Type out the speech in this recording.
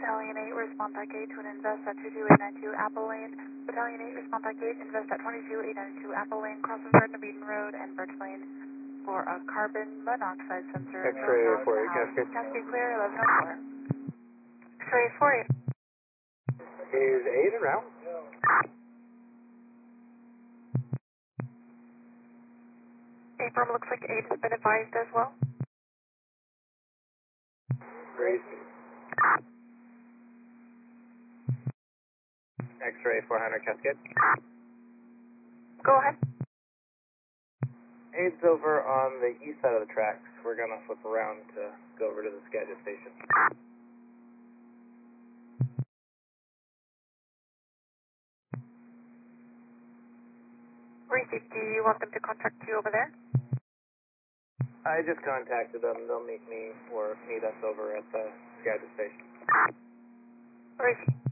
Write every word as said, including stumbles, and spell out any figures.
Battalion eight, respond back eight to an invest at two two eight nine two Apple Lane. Battalion eight, respond back eight, invest at twenty-two eight ninety-two Apple Lane, crossing Gardner Beaton Road and Birch Lane for a carbon monoxide sensor. X-ray four eight, Cascade. Cascade clear, eleven oh four. X-ray four eight. Is eight en route? April, looks like eight has been advised as well. Great. X-ray four hundred, Cascade. Go ahead. eight's over on the east side of the tracks. We're going to flip around to go over to the Skagit station. Received. Do you want them to contact you over there? I just contacted them. They'll meet me or meet us over at the Skagit station. Received.